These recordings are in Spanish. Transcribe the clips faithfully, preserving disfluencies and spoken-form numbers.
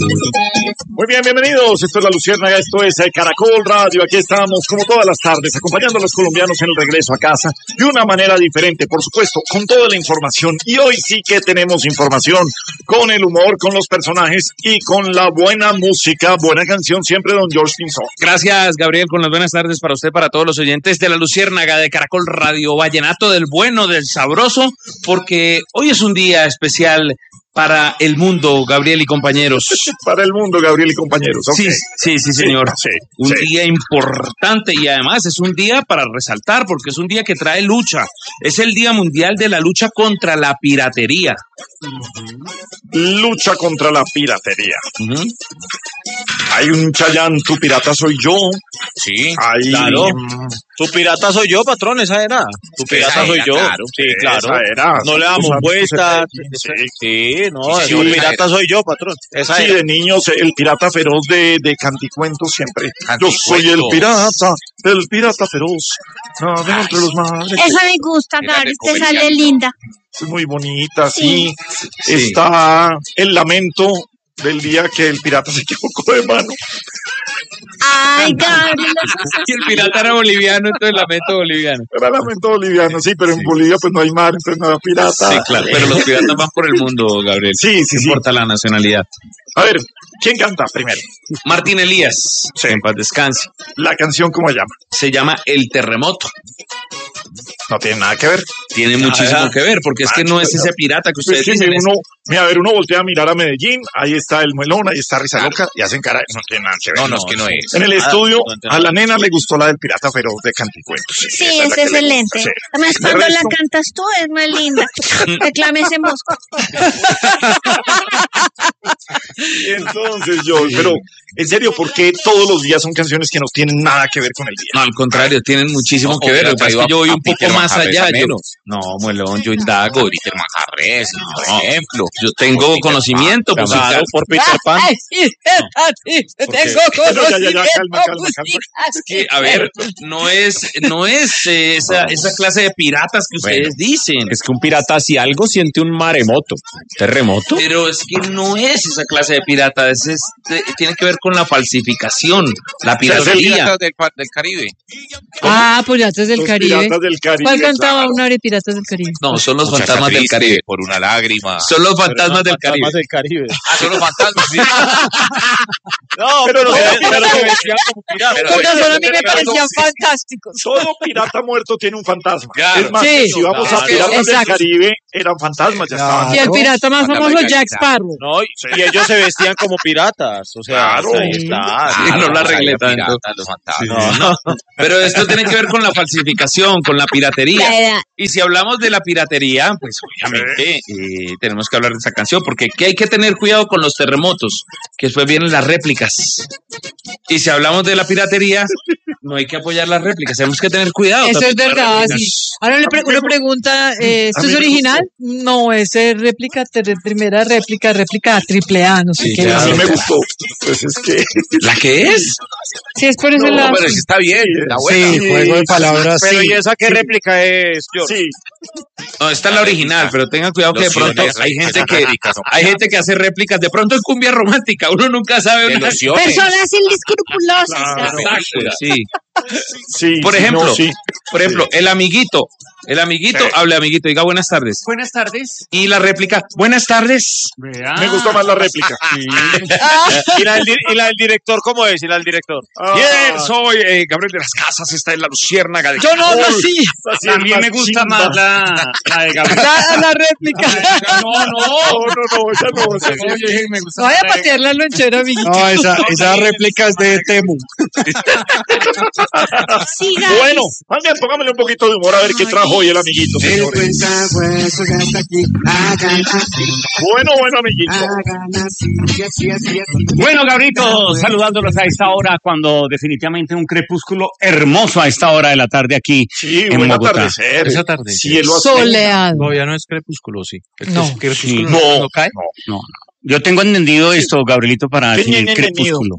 Muy bien, bienvenidos. Esto es La Luciérnaga, esto es Caracol Radio. Aquí estamos, como todas las tardes, acompañando a los colombianos en el regreso a casa de una manera diferente, por supuesto, con toda la información. Y hoy sí que tenemos información, con el humor, con los personajes y con la buena música, buena canción siempre, don George Pinzón. Gracias, Gabriel, con las buenas tardes para usted, para todos los oyentes de La Luciérnaga de Caracol Radio. Vallenato del bueno, del sabroso, porque hoy es un día especial para el mundo, Gabriel y compañeros. Para el mundo, Gabriel y compañeros. Okay. Sí, sí, sí, señor. Sí, sí, un sí. día importante y además es un día para resaltar porque es un día que trae lucha. Es el Día Mundial de la Lucha contra la Piratería. Lucha contra la piratería. Uh-huh. Hay un Chayán, tu pirata soy yo. Sí, Hay... claro. Tu pirata soy yo, patrón, esa era. Tu pirata soy yo. Claro, sí, claro. Esa era. No le damos vueltas. Sí, sí, no, sí, tu sí, pirata soy yo, patrón. Esa sí, era. de niños, el pirata feroz de, de Canticuentos siempre. Canticuentos. Yo soy el pirata, el pirata feroz. Navego entre los mares. Esa me gusta, Gabriel, te sale linda. Es muy bonita, sí. Sí. Está el lamento del día que el pirata se equivocó de mano. Ay, Gabriel. Y el pirata era boliviano, entonces lamento boliviano. Era lamento boliviano, sí, pero en Bolivia pues no hay mar, entonces no hay pirata. Sí, claro, pero los piratas van por el mundo, Gabriel. Sí, sí, No sí. importa la nacionalidad. A ver, ¿quién canta primero? Martín Elías, Sí. en paz descanse. La canción, ¿cómo se llama? Se llama El Terremoto. No tiene nada que ver. Tiene muchísimo ya. que ver, porque es que no es ese pirata que ustedes Sí, dicen. uno, mira, a ver, uno voltea a mirar a Medellín, ahí está el Muelón, ahí está Risa Loca, y hacen cara, no tiene nada que ver. No, no, es que no es. En el Ah, estudio, no, no, no. a la nena le gustó la del pirata feroz de Canticuentos. Sí, esa la es que le excelente. gusta, sí. Además, De cuando la resto- cantas tú es más linda. Reclame ese mosco. Y entonces yo, pero en serio, ¿por qué todos los días son canciones que no tienen nada que ver con el día? No, al contrario, tienen muchísimo No, que ver. Lo que pasa es que yo voy un poco más allá. Yo, menos. no, Muelón, yo indago. Peter Manjarres, por No, ejemplo. yo tengo Por Peter conocimiento Pan, musical. claro, por Peter Pan. Ay, sí, sí, tengo Pero ya, ya, ya, calma, calma, calma. musical. Que, a ver, no es, no es eh, esa, esa clase de piratas que ustedes Bueno. dicen. Es que un pirata, si algo, siente un maremoto. ¿Terremoto? Pero es que no es esa clase de pirata, es, es- eh, tiene que ver con la falsificación, la piratería. del, del Caribe. Ah, Piratas del Los Caribe. piratas del Caribe. ¿Cuál cantaba claro. una de Piratas del Caribe? No, son los Muchacha fantasmas del triste, Caribe. Por una lágrima. Son los fantasmas del Caribe. del Caribe. Ah, son los fantasmas, sí. no, Pero no, pero, pero- pero se vestían como piratas. Con razón a mí me pero- parecían sí. fantásticos. Todo pirata muerto tiene un fantasma. Claro. Es más, Sí. si vamos a Claro. Piratas del Exacto. Caribe, eran fantasmas, ya estaban. Y el pirata más Fantasma famoso, del Jack Caribe. Sparrow. No, y, y ellos se vestían como piratas. O sea, Claro. ahí está. Sí, no la arreglé tanto. Los fantasmas. No, no. Pero esto tiene que ver con la falsificación, con la piratería. La edad. Y si hablamos de la piratería, pues obviamente eh, tenemos que hablar de esa canción, porque ¿qué hay que tener cuidado con los terremotos? Que después vienen las réplicas. Y si hablamos de la piratería, no hay que apoyar las réplicas, tenemos que tener cuidado. Eso es también con las verdad, réplicas. sí. Ahora le pre- uno pregunta, eh, ¿esto A mí es me original? No, es eh, réplica, ter- primera réplica, réplica triple A, no sé Sí, qué. A claro. mí me gustó. Pues es que. ¿La qué es? Sí, es por ese No, lado. Pero sí está bien, está buena. Sí, juego de palabras. Pero sí, ¿y esa qué sí. réplica es, George? Sí, No, esta es la original, pero tengan cuidado que de Los pronto siones, hay gente esas que réplicas son hay gente que hace réplicas, de pronto en cumbia romántica, uno nunca sabe de una los siones. Personas inescrupulosas. Claro. Exacto, sí. sí. Por sí, ejemplo, no, sí. Por ejemplo, el amiguito, el amiguito, Sí. hable amiguito, diga buenas tardes. Buenas tardes. Y la réplica, buenas tardes. Vea. Me gustó más la réplica. ¿Y la, del, di- y la del director cómo es? ¿Y la del director? Ah, Bien, soy eh, Gabriel de las Casas, está en la Luciérnaga de Yo no Caracol. nací. así También es me gusta chimba. más la, la de Gabriel. La, la réplica. No, no. No, no, no, esa no. esa no. Oye, me gusta Vaya a más la de- patear la lonchera, amiguito. No, esa, esa réplica es de Temu. Sí, Gaby. Bueno, más bien, póngamele un poquito de humor a ver qué trajo hoy el amiguito, señores. Bueno, bueno, amiguito. Bueno, Gabrito, saludándolos a esta hora, cuando definitivamente un crepúsculo hermoso a esta hora de la tarde aquí Sí, en buen Bogotá. atardecer. Es atardecer. Cielo azul. Soleado. Todavía no es crepúsculo, sí. No. ¿Crepúsculo No, no cae? No, Yo tengo entendido esto, Gabrielito, para ¿Qué definir ñe, ñe, crepúsculo.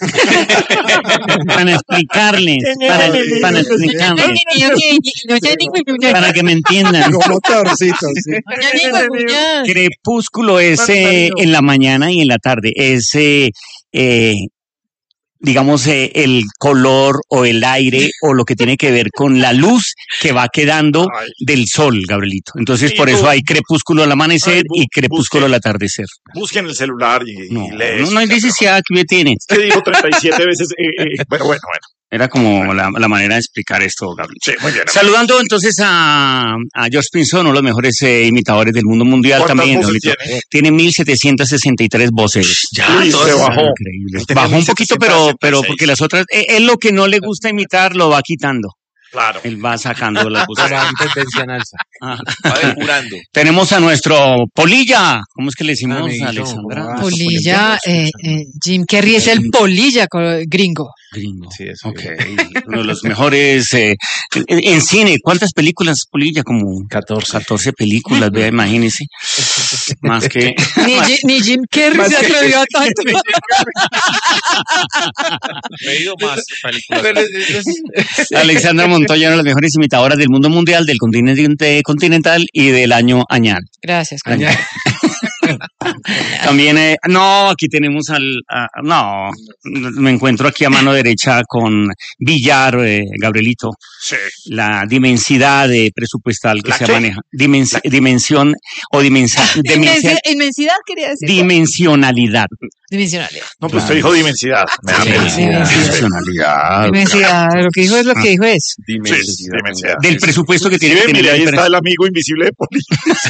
Para explicarles, para, para explicarles, para que me entiendan. Como motorcito, sí. Crepúsculo es eh, en la mañana y en la tarde. Es, eh, eh, digamos, eh, el color o el aire o lo que tiene que ver con la luz que va quedando Ay. del sol, Gabrielito. Entonces, Y por tú- eso hay crepúsculo al amanecer Ay, bu- y crepúsculo busque. al atardecer. Busquen el celular y, No, y lees. no, no hay necesidad que tiene. ¿Qué dijo treinta y siete veces? Eh, eh, bueno, bueno, bueno. Era como la, la manera de explicar esto, Gabrielito. Sí, muy bien. Saludando entonces a, a George Pinson, uno de los mejores eh, imitadores del mundo mundial ¿Cuántas también. voces Gabrielito. tiene? Tiene mil setecientas sesenta y tres voces. Ya, Uy, se bajó. Increíble. Tenía Bajó un poquito, pero, pero mil setecientos setenta y seis. porque las otras, eh, él lo que no le gusta imitar lo va quitando. Claro. Él va sacando las voces. Ah. Va depurando. Tenemos a nuestro Polilla. ¿Cómo es que le decimos, Amiguito, Alexandra? ah, Polilla, eh, eh, Jim Carrey es el polilla co- gringo. Gringo. Sí, eso. Ok. Uno de los mejores eh, en, en cine. ¿Cuántas películas, Polilla? Como catorce. catorce películas, vea, imagínese. Más que. Ni, Ji- ni Jim Carrey Más se que- atrevió a tanto. Me he ido más películas. Alexandra Montoya, una de las mejores imitadoras del mundo mundial, del continente continental y del año añal. Gracias. Añal. También, eh, no, aquí tenemos al, a- no, me encuentro aquí a mano derecha con Villar, eh, Gabrielito, Sí. la dimensidad eh, presupuestal que ¿La se qué? maneja, Dimens- dimensión o dimensa- dimensia- Inmensidad, inmensidad quería decir. dimensionalidad. Dimensionalidad. No, pues usted dijo dimensidad. Me da Sí, pena. sí, sí. dimensionalidad. Dimensidad. Lo que dijo es lo que dijo es. Sí, dimensidad. Del presupuesto que Sí, tiene que tener mire, la ahí diferencia. está el amigo invisible de Poli.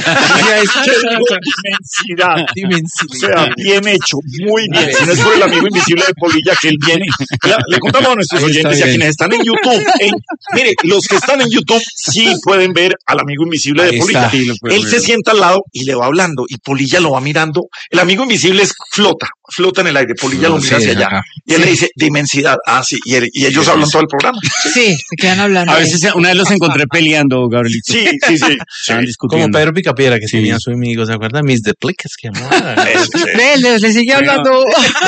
Dimensidad. O sea, bien hecho, muy bien. Si no es por el amigo invisible de Polilla que él viene. Le, le contamos a nuestros Ahí está oyentes y a bien. quienes están en YouTube. en- mire, los que están en YouTube sí pueden ver al amigo invisible de Ahí Polilla. está. Sí, lo pueden Él ver. se sienta al lado y le va hablando y Polilla lo va mirando. El amigo invisible es flota, flota en el aire. Polilla lo mira Sí, hacia allá. ajá. Y él le dice dimensidad. Ah, sí. Y, él- y ellos hablan todo el programa. Sí, se quedan hablando. A veces una vez los encontré peleando, Gabrielito. Sí, sí, sí. Estaban discutiendo. Como Pedro Picapiedra, que Sí. tenía a su amigo, ¿se acuerdan? Mis deplicas que llamaban. Eso, sí. Ve, le, le sigue hablando.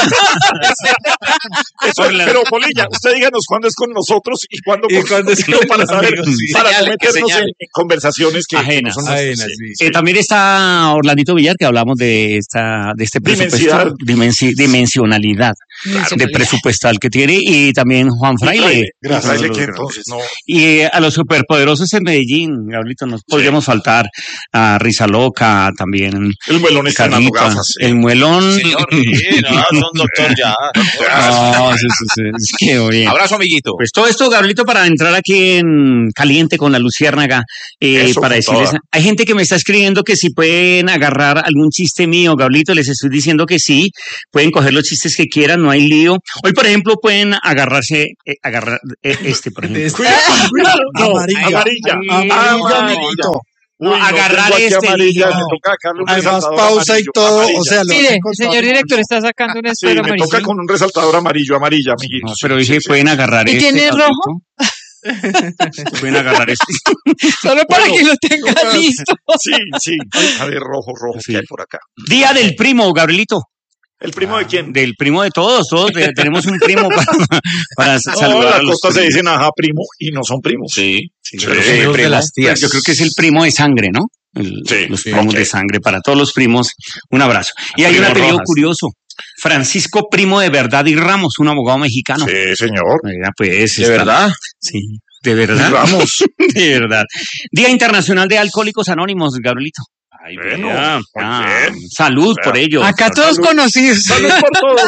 Eso, pero Polilla, usted díganos cuándo es con nosotros y cuándo Y con cuándo es nosotros con para saber, amigos, sí. para no Señale, meternos señale. en, en conversaciones que, que Ajenas. no son Ay, nuestras. sí, Sí. Eh, también está Orlandito Villar, que hablamos de esta de este Dimensidad. presupuesto, dimensi- dimensionalidad de presupuestal que tiene, y también Juan Fraile. Gracias. Uno de Fraile los que grandes. entonces no. Y eh, a los superpoderosos en Medellín, Gabrielito, nos podríamos faltar a Risa Loca, también El muelón está dando Carlita, gafas. sí. el muelón. Señor, sí, no, son doctor ya. No, sí, sí, sí, sí, qué bien. Abrazo, amiguito. Pues todo esto, Gabrielito, para entrar aquí en caliente con la Luciérnaga, eh, Eso, para con decirles, toda. hay gente que me está escribiendo que si pueden agarrar algún chiste mío, Gabrielito, les estoy diciendo que sí, pueden coger los chistes que quieran, no hay lío. Hoy, por ejemplo, pueden agarrarse, eh, agarrar eh, este, por ejemplo. Cuidado, cuidado. No, Amarilla. amarilla. Amarilla, Amarilla. amiguito. Uy, No, no, agarrar tengo aquí este amarilla, lío. me toca sacarle un Además, resaltador pausa y amarillo, todo. amarilla. O sea, lo Mire, he el encontrado. señor director está sacando un Sí, esfero me amarillo. toca con un resaltador amarillo, amarilla, amiguitos. No, pero Sí, dije, sí, pueden agarrar ¿Y este. tiene Gabrielito. Pueden agarrar este. Solo para Bueno. que lo tenga listo. Sí, sí. A ver, rojo, rojo, Sí. ¿qué hay por acá? Día del primo, Gabrielito. ¿El primo de quién? Del primo de todos, todos de- tenemos un primo para, para No, saludar la a los costa se primos. dicen ajá, primo, y no son primos. Sí. Sí, Pero sí, son hijos de primo. las tías. Pues yo creo que es el primo de sangre, ¿no? El- Sí, los sí, primos ok. de sangre, para todos los primos, un abrazo. Y hay un Primos apellido Rojas. curioso, Francisco Primo de Verdad y Ramos, un abogado mexicano. Sí, señor. Mira, pues, ¿De está- verdad? Sí, de verdad. Vamos. De verdad. Día Internacional de Alcohólicos Anónimos, Gabrielito. Ay, Bueno, vea, muy ah, bien. salud Vea. por ello. Acá todos Salud. conocidos. Salud por todos.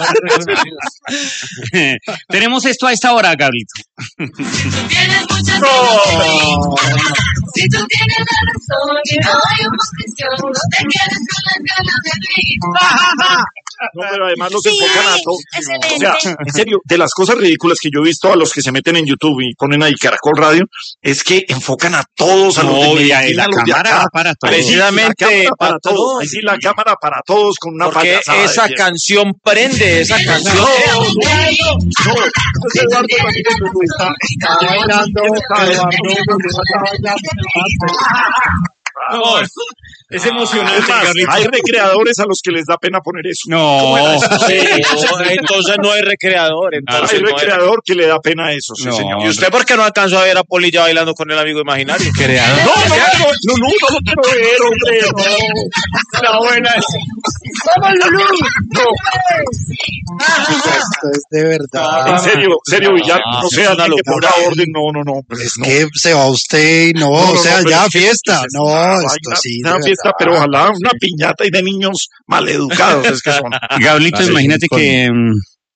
Sí. Tenemos esto a esta hora, Gabrielito. Tienes muchas No. Si tú tienes la razón y no hay oposición, no te quedes con las ganas de reír. No, pero además los Sí, enfocan a todos. excelente. O sea, en serio, de las cosas ridículas que yo he visto a los que se meten en YouTube y ponen ahí Caracol Radio, es que enfocan a todos, a los No, de y ahí Medellín, la a los de cámara acá. va para todos. Ahí sí, la Precisamente cámara para para todos. todos. Ahí sí, la cámara para todos con una Porque payasada esa de fiesta. canción prende, esa canción. No, no, no. Entonces Eduardo Ramírez está, está bailando, está bailando, está bailando. No, es emocionante. Es más, Gabrielito. hay recreadores a los que les da pena poner eso. No, Sí, entonces no es recreador. Entonces Hay no es- recreador que le da pena eso, sí, No. señor. ¿Y usted por qué no alcanzó a ver a Polilla bailando con el amigo imaginario? Creado. No, no, no, no, no, no lo quiero ver, hombre, no. La buena es. ¡Vamos, Lulú! No, Esto es de verdad. en serio, serio, Villar, Ah, no es sea una alguien que locura. ponga orden, no, no, no. pues Es no. que se va usted y no, No, no, o sea, no, pero ya es que fiesta. es No, una esto vaina, sí. Una de fiesta, verdad. pero ojalá una piñata y de niños maleducados, es que son. Gablito, Vale, imagínate con- que mm,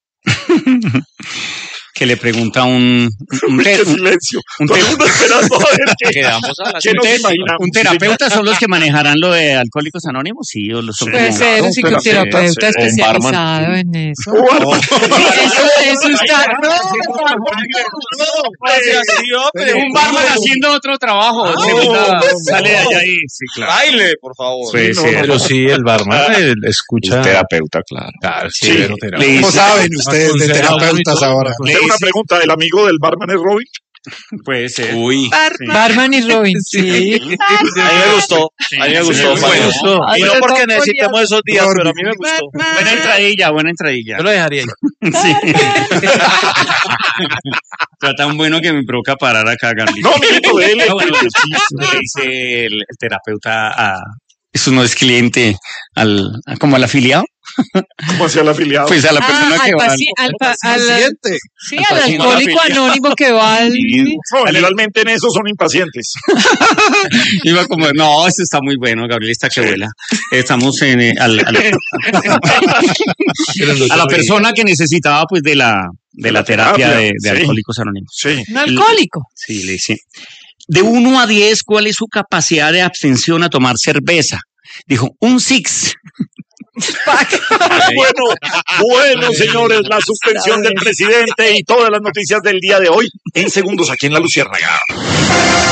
que le pregunta a un un, Uy, te- qué un- silencio. un Todo te- el mundo esperando a ver qué, Quedamos a la qué nos te- imaginamos. un terapeuta son los que manejarán lo de Alcohólicos Anónimos, sí, o los son Puede como- ser un un psicoterapeuta terapeuta, sí, un barman. especializado en eso. Oh, Eso, eso está. un barman haciendo otro trabajo. No, segunda- no, sale de no. allá ahí, sí, claro. Baile, por favor. Puede no, ser. Pero sí, el barman eh, escucha. terapeuta, claro. Claro, Sí. sí, pero Le terapeuta. dice- ¿Cómo saben ustedes de Aconsejado terapeutas y todo, ahora? Tengo una pregunta, ¿el amigo del barman es Robin? Puede ser. Uy. Barman y Robin, sí. A mí me gustó. A mí me gustó. Sí, Pablo. me gustó. Y no porque necesitemos esos días, pero a mí me gustó. Buena entradilla, buena entradilla. Yo lo dejaría ahí. Sí. Está tan bueno que me provoca parar acá, Gabrielito. No, mijito, dele. Ah, bueno, le dice el, el terapeuta a... Eso no es cliente, al, a- como al afiliado, ¿Cómo hacía el afiliado? pues a la Ah, persona que al, va. al- paci- al, pa- al- Paciente. sí, al paciente alcohólico afiliado. anónimo que va al. No, generalmente en eso son impacientes. Iba como, no, eso está muy bueno, Gabriel está que vuela. Estamos en, eh, al- al- a la persona que necesitaba pues de la, de la terapia de, de Sí. Alcohólicos Anónimos. Sí. Un alcohólico. Sí, le dice, de uno a diez, ¿cuál es su capacidad de abstención a tomar cerveza? Dijo, un six. Bueno, bueno, señores, la suspensión del presidente y todas las noticias del día de hoy en segundos aquí en La Luciérnaga.